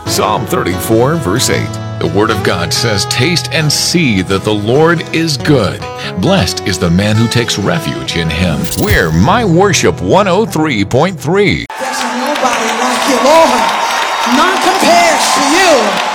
Psalm 34, verse 8. The Word of God says, "Taste and see that the Lord is good. Blessed is the man who takes refuge in Him." We're My Worship 103.3. There's nobody like you, Lord. None compares to you.